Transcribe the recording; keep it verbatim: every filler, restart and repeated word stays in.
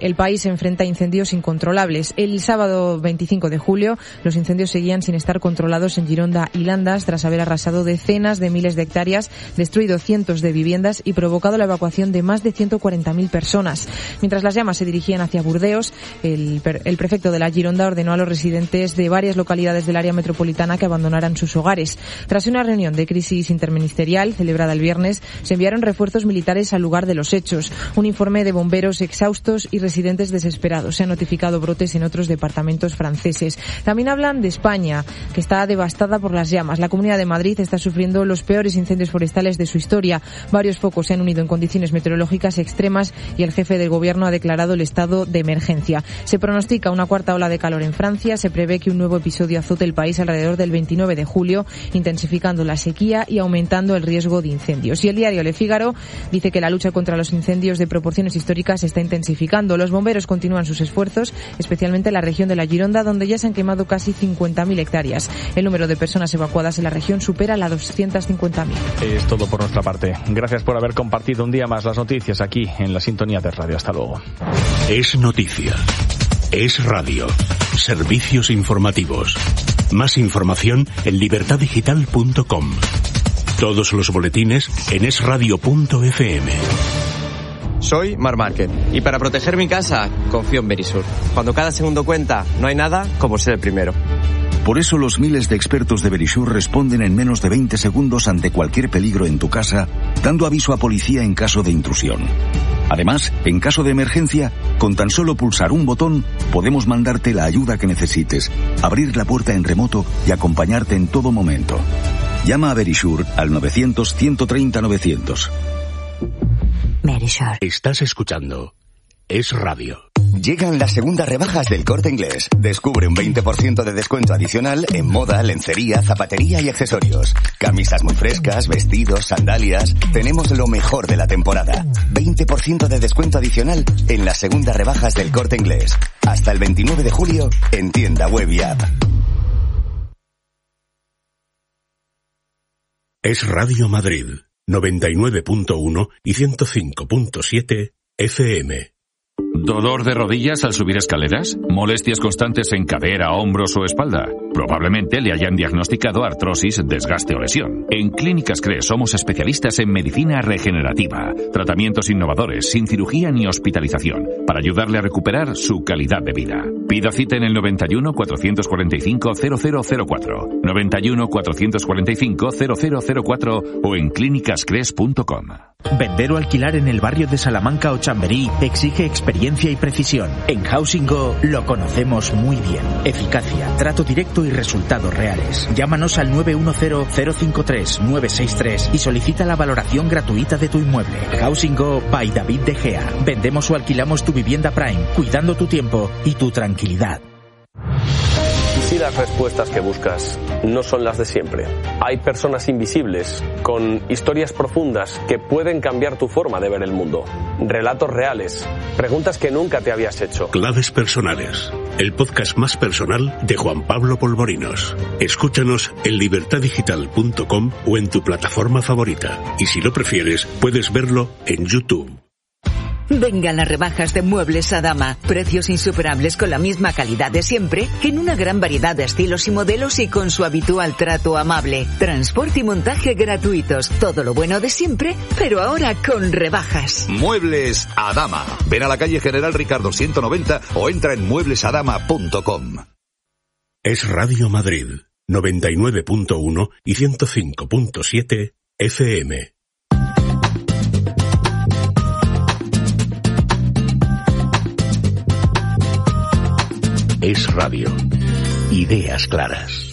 El país se enfrenta a incendios incontrolables. El sábado veinticinco de julio, los incendios seguían sin estar controlados en Gironda y Landas tras haber arrasado decenas de miles de hectáreas, destruido cientos de viviendas y provocado la evacuación de más de ciento cuarenta mil personas. Mientras las llamas se dirigían hacia Burdeos, el, el prefecto de la Gironda ordenó a los residentes de varias localidades del área metropolitana que abandonaran sus hogares. Tras una reunión de crisis interministerial celebrada el viernes, se enviaron refuerzos militares al lugar de los hechos. Un informe de bomberos exhaustos y residentes desesperados. Se han notificado brotes en otros departamentos franceses. También hablan de España, que está devastada por las llamas. La Comunidad de Madrid está sufriendo los peores incendios forestales de su historia. Varios focos se han unido en condiciones meteorológicas extremas y el jefe del gobierno ha declarado el estado de emergencia. Se pronostica una cuarta ola de calor en Francia. Se prevé que un nuevo episodio azote el país alrededor del veintinueve de julio, intensificando la sequía y aumentando el riesgo de incendios. Y el diario Le Figaro dice que la lucha contra los incendios de proporciones históricas se está intensificando. Los bomberos continúan sus esfuerzos, especialmente en la región de la Gironda, donde ya se han quemado casi cincuenta mil hectáreas. El número de personas evacuadas en la región supera las doscientas cincuenta mil. Es todo por nuestra parte. Gracias por haber compartido un día más las noticias aquí en la sintonía de radio. Hasta luego. Es noticia. Es radio. Servicios informativos. Más información en libertad digital punto com. Todos los boletines en es radio punto efe eme. Soy Marc Márquez y para proteger mi casa confío en Verisur. Cuando cada segundo cuenta, no hay nada como ser el primero. Por eso los miles de expertos de Verisur responden en menos de veinte segundos ante cualquier peligro en tu casa, dando aviso a policía en caso de intrusión. Además, en caso de emergencia, con tan solo pulsar un botón, podemos mandarte la ayuda que necesites, abrir la puerta en remoto y acompañarte en todo momento. Llama a Verisur al novecientos, ciento treinta, novecientos. Verisur. Estás escuchando Es Radio. Llegan las segundas rebajas del Corte Inglés. Descubre un veinte por ciento de descuento adicional en moda, lencería, zapatería y accesorios. Camisas muy frescas, vestidos, sandalias. Tenemos lo mejor de la temporada. veinte por ciento de descuento adicional en las segundas rebajas del Corte Inglés. Hasta el veintinueve de julio en tienda web y app. Es Radio Madrid, noventa y nueve punto uno y ciento cinco punto siete efe eme. ¿Dolor de rodillas al subir escaleras? ¿Molestias constantes en cadera, hombros o espalda? Probablemente le hayan diagnosticado artrosis, desgaste o lesión. En Clínicas CRE somos especialistas en medicina regenerativa, tratamientos innovadores, sin cirugía ni hospitalización, para ayudarle a recuperar su calidad de vida. Pida cita en el noventa y uno, cuatrocientos cuarenta y cinco, cero cero cero cuatro, noventa y uno, cuatrocientos cuarenta y cinco, cero cero cero cuatro o en clínicas cres punto com. Vender o alquilar en el barrio de Salamanca o Chamberí exige experiencia y precisión. En Housing Go lo conocemos muy bien. Eficacia, trato directo y resultados reales. Llámanos al nueve uno cero, cero cinco tres, nueve seis tres y solicita la valoración gratuita de tu inmueble. Housing Go by David De Gea. Vendemos o alquilamos tu vivienda Prime, cuidando tu tiempo y tu tranquilidad. Si las respuestas que buscas no son las de siempre, hay personas invisibles con historias profundas que pueden cambiar tu forma de ver el mundo. Relatos reales, preguntas que nunca te habías hecho. Claves personales, el podcast más personal de Juan Pablo Polvorinos. Escúchanos en libertad digital punto com o en tu plataforma favorita. Y si lo prefieres, puedes verlo en YouTube. Vengan las rebajas de Muebles Adama. Precios insuperables con la misma calidad de siempre, que en una gran variedad de estilos y modelos y con su habitual trato amable. Transporte y montaje gratuitos. Todo lo bueno de siempre, pero ahora con rebajas. Muebles Adama. Ven a la calle General Ricardo ciento noventa o entra en muebles adama punto com. Es Radio Madrid, noventa y nueve punto uno y ciento cinco punto siete efe eme. Es Radio. Ideas claras.